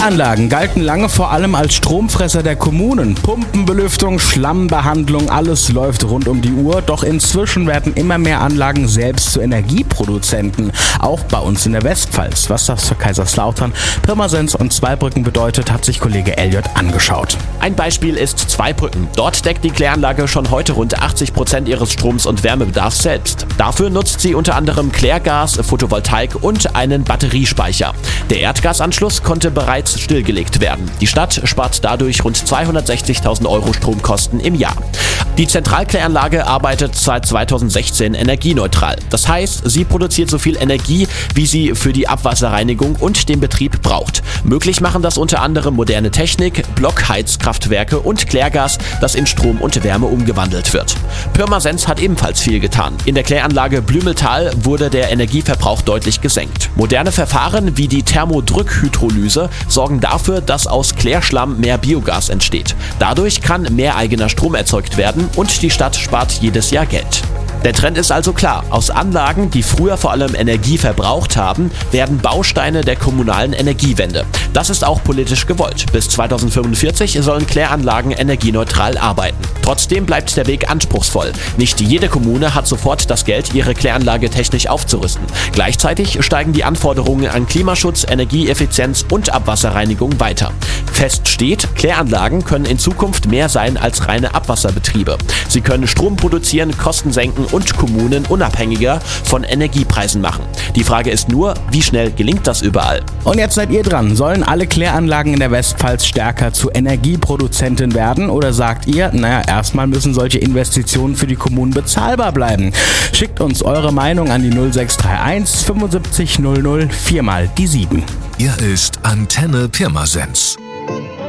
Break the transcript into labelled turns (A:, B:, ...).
A: Kläranlagen galten lange vor allem als Stromfresser der Kommunen. Pumpenbelüftung, Schlammbehandlung, alles läuft rund um die Uhr. Doch inzwischen werden immer mehr Anlagen selbst zu Energieproduzenten. Auch bei uns in der Westpfalz. Was das für Kaiserslautern, Pirmasens und Zweibrücken bedeutet, hat sich Kollege Elliot angeschaut.
B: Ein Beispiel ist Zweibrücken. Dort deckt die Kläranlage schon heute rund 80% ihres Stroms- und Wärmebedarfs selbst. Dafür nutzt sie unter anderem Klärgas, Photovoltaik und einen Batteriespeicher. Der Erdgasanschluss konnte bereits stillgelegt werden. Die Stadt spart dadurch rund 260.000 € Stromkosten im Jahr. Die Zentralkläranlage arbeitet seit 2016 energieneutral. Das heißt, sie produziert so viel Energie, wie sie für die Abwasserreinigung und den Betrieb braucht. Möglich machen das unter anderem moderne Technik, Blockheizkraftwerke und Klärgas, das in Strom und Wärme umgewandelt wird. Pirmasens hat ebenfalls viel getan. In der Kläranlage Blümeltal wurde der Energieverbrauch deutlich gesenkt. Moderne Verfahren wie die Thermodrückhydrolyse sorgen dafür, dass aus Klärschlamm mehr Biogas entsteht. Dadurch kann mehr eigener Strom erzeugt werden und die Stadt spart jedes Jahr Geld. Der Trend ist also klar. Aus Anlagen, die früher vor allem Energie verbraucht haben, werden Bausteine der kommunalen Energiewende. Das ist auch politisch gewollt. Bis 2045 sollen Kläranlagen energieneutral arbeiten. Trotzdem bleibt der Weg anspruchsvoll. Nicht jede Kommune hat sofort das Geld, ihre Kläranlage technisch aufzurüsten. Gleichzeitig steigen die Anforderungen an Klimaschutz, Energieeffizienz und Abwasserreinigung weiter. Fest steht, Kläranlagen können in Zukunft mehr sein als reine Abwasserbetriebe. Sie können Strom produzieren, Kosten senken und Kommunen unabhängiger von Energiepreisen machen. Die Frage ist nur, wie schnell gelingt das überall?
A: Und jetzt seid ihr dran. Sollen alle Kläranlagen in der Westpfalz stärker zu Energieproduzenten werden? Oder sagt ihr, erstmal müssen solche Investitionen für die Kommunen bezahlbar bleiben? Schickt uns eure Meinung an die 0631 75 00 4 mal die 7.
C: Hier ist Antenne Pirmasens.